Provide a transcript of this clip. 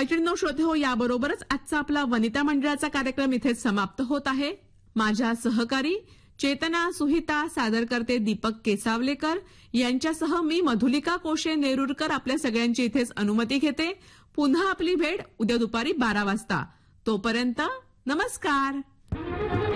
मैत्रिणींनो, श्रोते हो, याबरोबरच आजचा आपला वनिता मंडळाचा कार्यक्रम इथेच समाप्त होत आहे. माझ्या सहकारी चेतना सुहिता, सादर करते दीपक केसावलेकर यांच्यासह मी मधुलिका कोशे नेरुरकर आपल्या सगळ्यांची इथेच अनुमती घेते. पुन्हा आपली भेट उद्या दुपारी 12 वाजता. तोपर्यंत नमस्कार.